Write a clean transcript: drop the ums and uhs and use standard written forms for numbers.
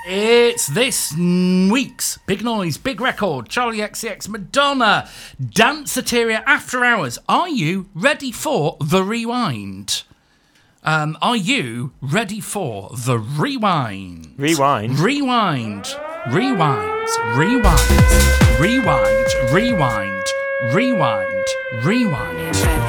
It's this week's Big Noise, Big Record, Charlie XCX, Madonna, Danceteria After Hours. Are you ready for the rewind? Are you ready for the rewind? Rewind? Rewind. Rewind. Rewind. Rewind. Rewind. Rewind. Rewind.